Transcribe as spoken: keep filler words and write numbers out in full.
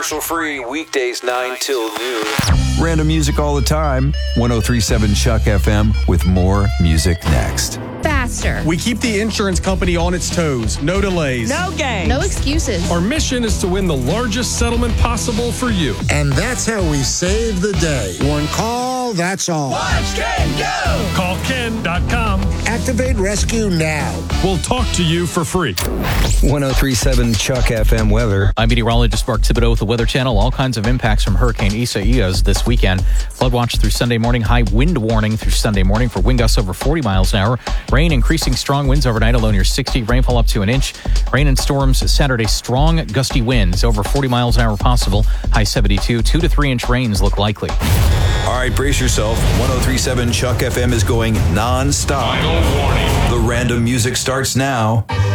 Commercial free weekdays nine till noon. Random music all the time. one oh three point seven Chuck F M with more music next. Faster. We keep the insurance company on its toes. No delays. No games. No excuses. Our mission is to win the largest settlement possible for you. And that's how we save the day. One call, that's all. Watch Ken go! Call ken dot com. Activate Rescue now. We'll talk to you for free. one oh three point seven Chuck F M weather. I'm meteorologist Mark Thibodeau with the Weather Channel. All kinds of impacts from Hurricane Isaias this weekend. Flood watch through Sunday morning. High wind warning through Sunday morning for wind gusts over forty miles an hour. Rain increasing strong winds overnight, a low near sixty. Rainfall up to an inch. Rain and storms Saturday. Strong gusty winds over forty miles an hour possible. High seventy-two. Two to three inch rains look likely. All right, brace yourself. one oh three point seven Chuck F M is going non-stop. Final warning. The random music starts now.